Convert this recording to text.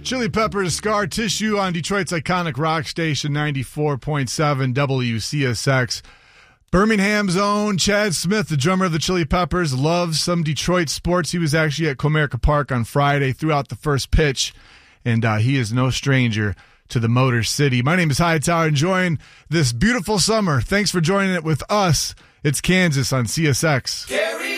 Chili Peppers, Scar Tissue on Detroit's iconic rock station 94.7 WCSX. Birmingham's own Chad Smith, the drummer of the Chili Peppers, loves some Detroit sports. He was actually at Comerica Park on Friday throughout the first pitch, and he is no stranger to the Motor City. My name is Hightower, enjoying this beautiful summer. Thanks for joining it with us. It's Kansas on CSX.